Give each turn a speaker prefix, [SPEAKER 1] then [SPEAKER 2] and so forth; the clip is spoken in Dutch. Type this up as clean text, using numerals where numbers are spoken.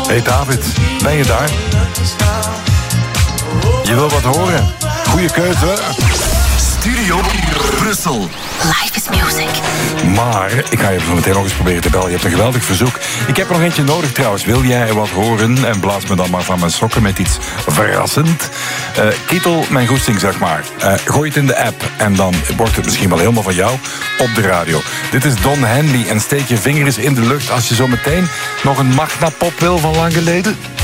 [SPEAKER 1] Hey David, ben je daar? Je wil wat horen? Goeie keuze.
[SPEAKER 2] Studio Brussel.
[SPEAKER 3] Life is music.
[SPEAKER 1] Maar ik ga je zo meteen nog eens proberen te bellen. Je hebt een geweldig verzoek. Ik heb er nog eentje nodig trouwens. Wil jij wat horen? En blaas me dan maar van mijn sokken met iets verrassend. Kietel, mijn goesting, zeg maar. Gooi het in de app. En dan wordt het misschien wel helemaal van jou op de radio. Dit is Don Henley. En steek je vingers in de lucht als je zo meteen nog een Magna Pop wil van lang geleden.